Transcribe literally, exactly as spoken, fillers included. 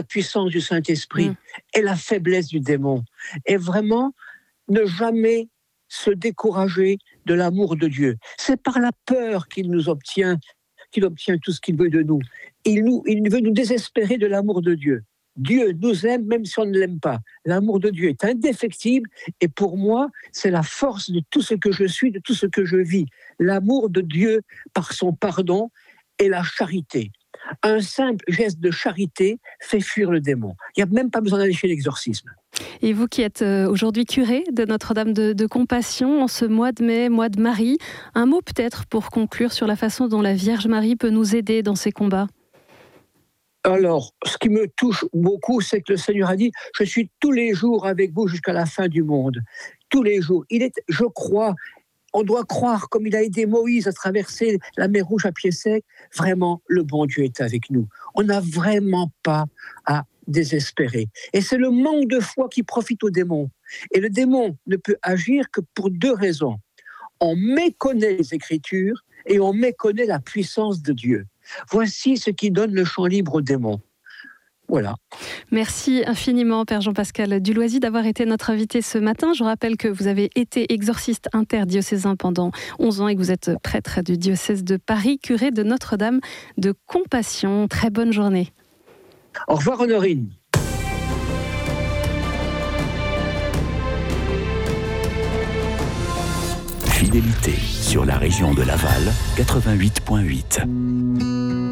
puissance du Saint-Esprit Mmh. et la faiblesse du démon. Et vraiment, ne jamais se décourager de l'amour de Dieu. C'est par la peur qu'il nous obtient, qu'il obtient tout ce qu'il veut de nous. Il, nous. il veut nous désespérer de l'amour de Dieu. Dieu nous aime même si on ne l'aime pas. L'amour de Dieu est indéfectible et pour moi, c'est la force de tout ce que je suis, de tout ce que je vis. L'amour de Dieu par son pardon et la charité. Un simple geste de charité fait fuir le démon. Il n'y a même pas besoin d'aller chez l'exorcisme. Et vous qui êtes aujourd'hui curé de Notre-Dame de, de Compassion, en ce mois de mai, mois de Marie, un mot peut-être pour conclure sur la façon dont la Vierge Marie peut nous aider dans ces combats. Alors, ce qui me touche beaucoup, c'est que le Seigneur a dit « Je suis tous les jours avec vous jusqu'à la fin du monde. » Tous les jours. Il est, je crois, on doit croire, comme il a aidé Moïse à traverser la mer Rouge à pied sec, vraiment, le bon Dieu est avec nous. On n'a vraiment pas à désespérer. Et c'est le manque de foi qui profite au démon. Et le démon ne peut agir que pour deux raisons. On méconnaît les Écritures et on méconnaît la puissance de Dieu. Voici ce qui donne le champ libre au démon. Voilà. Merci infiniment, Père Jean-Pascal Duloisy, d'avoir été notre invité ce matin. Je rappelle que vous avez été exorciste interdiocésain pendant onze ans et que vous êtes prêtre du diocèse de Paris, curé de Notre-Dame de Compassion. Très bonne journée. Au revoir, Honorine. Fidélité sur la région de Laval, quatre-vingt-huit virgule huit.